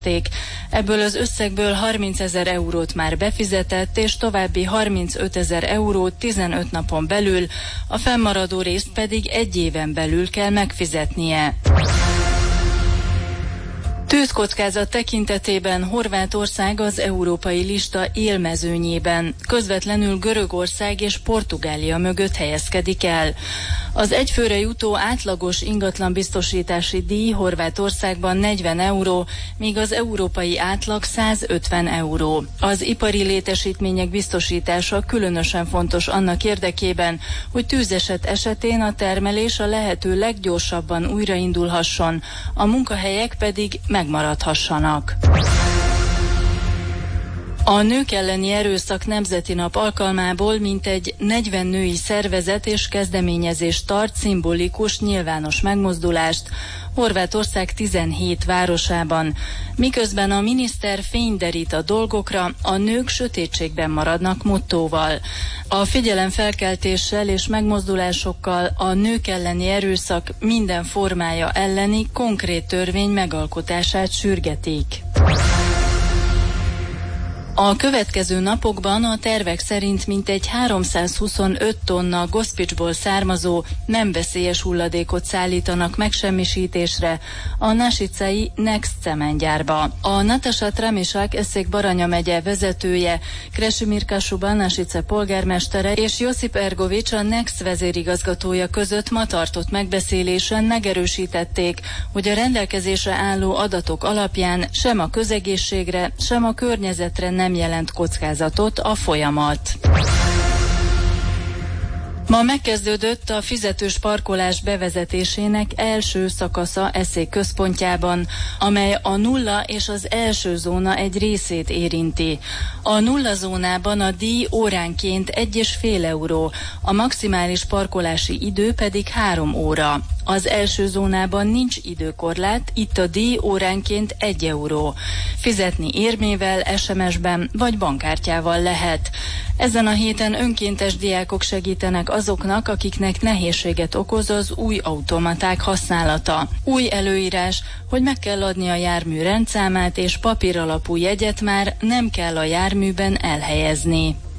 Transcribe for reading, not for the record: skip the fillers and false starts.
Ebből az összegből 30 000 eurót már befizetett, és további 35 000 eurót 15 napon belül, a fennmaradó részt pedig 1 éven belül kell megfizetnie. Tűzkockázat tekintetében Horvátország az európai lista élmezőnyében, közvetlenül Görögország és Portugália mögött helyezkedik el. Az egyfőre jutó átlagos ingatlanbiztosítási díj Horvátországban 40 euró, míg az európai átlag 150 euró. Az ipari létesítmények biztosítása különösen fontos annak érdekében, hogy tűzeset esetén a termelés a lehető leggyorsabban újraindulhasson, a munkahelyek pedig megmaradhassanak. A nők elleni erőszak nemzeti nap alkalmából mintegy 40 női szervezet és kezdeményezés tart szimbolikus nyilvános megmozdulást Horvátország 17 városában. Miközben a miniszter fényderít a dolgokra, a nők sötétségben maradnak mottóval. A figyelemfelkeltéssel és megmozdulásokkal a nők elleni erőszak minden formája elleni konkrét törvény megalkotását sürgetik. A következő napokban a tervek szerint mintegy 325 tonna Gospicsból származó, nem veszélyes hulladékot szállítanak megsemmisítésre a násicai Next cementgyárba. A Nataša Tramišak Eszék-Baranya megye vezetője, Krešimir Kasuba Nasice polgármestere és Josip Ergovics a Next vezérigazgatója között ma tartott megbeszélésen megerősítették, hogy a rendelkezésre álló adatok alapján sem a közegészségre, sem a környezetre nem jelent kockázatot a folyamat. Ma megkezdődött a fizetős parkolás bevezetésének első szakasza Eszék központjában, amely a 0 és az első zóna egy részét érinti. A 0 zónában a díj óránként 1,5 euró, a maximális parkolási idő pedig 3 óra. Az első zónában nincs időkorlát, itt a díj óránként 1 euró. Fizetni érmével, SMS-ben vagy bankkártyával lehet. Ezen a héten önkéntes diákok segítenek azoknak, akiknek nehézséget okoz az új automaták használata. Új előírás, hogy meg kell adni a jármű rendszámát, és papíralapú jegyet már nem kell a járműben elhelyezni.